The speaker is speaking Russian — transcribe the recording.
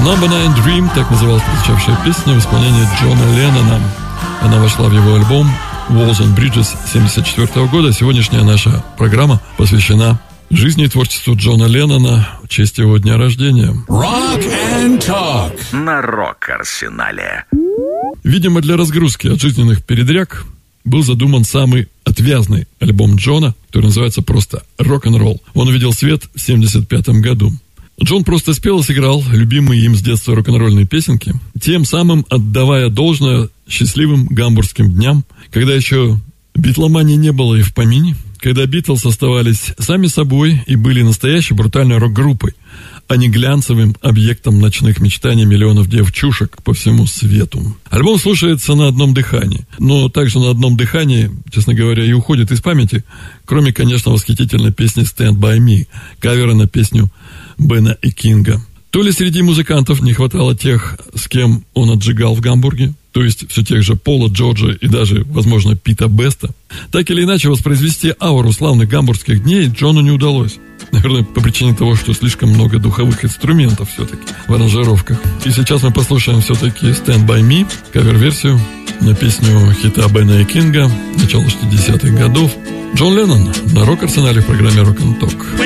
Number 9 Dream, так называлась прозвучавшая песня в исполнении Джона Леннона. Она вошла в его альбом Walls and Bridges 1974 года. Сегодняшняя наша программа посвящена жизни и творчеству Джона Леннона в честь его дня рождения. Rock and Talk на Рок-Арсенале. Видимо, для разгрузки от жизненных передряг был задуман самый отвязный альбом Джона, который называется просто «Рок-н-ролл». Он увидел свет в 1975 году. Джон просто спел и сыграл любимые им с детства рок-н-ролльные песенки, тем самым отдавая должное счастливым гамбургским дням, когда еще битломании не было и в помине, когда Битлз оставались сами собой и были настоящей брутальной рок-группой, а не глянцевым объектом ночных мечтаний миллионов девчушек по всему свету. Альбом слушается на одном дыхании, но также на одном дыхании, честно говоря, и уходит из памяти, кроме, конечно, восхитительной песни «Stand By Me», кавера на песню Бена и Кинга. То ли среди музыкантов не хватало тех, с кем он отжигал в Гамбурге, то есть все тех же Пола, Джорджа и даже, возможно, Пита Беста. Так или иначе, воспроизвести ауру славных гамбургских дней Джону не удалось. Наверное, по причине того, что слишком много духовых инструментов все-таки в аранжировках. И сейчас мы послушаем все-таки «Stand By Me», кавер-версию на песню хита Бена и Кинга начала 60-х годов. Джон Леннон на Рок-Арсенале в программе Rock and Talk.